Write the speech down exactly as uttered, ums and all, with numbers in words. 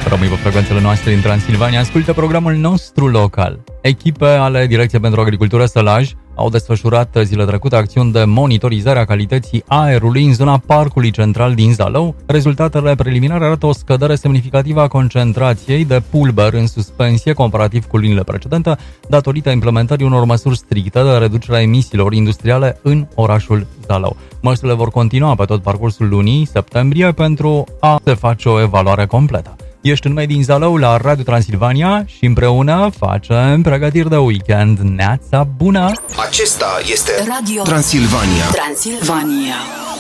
Rămâi pe frecvențele noastre din Transilvania, ascultă programul nostru local. Echipe ale Direcției pentru Agricultură Sălaj au desfășurat zilele trecute acțiuni de monitorizare a calității aerului în zona Parcului Central din Zalău. Rezultatele preliminare arată o scădere semnificativă a concentrației de pulber în suspensie comparativ cu lunile precedente, datorită implementării unor măsuri stricte de reducere a emisiilor industriale în orașul Zalău. Măsurile vor continua pe tot parcursul lunii septembrie pentru a se face o evaluare completă. Ești în Made in Zalău la Radio Transilvania și împreună facem pregătiri de weekend. Neața bună! Acesta este Radio Transilvania. Transilvania.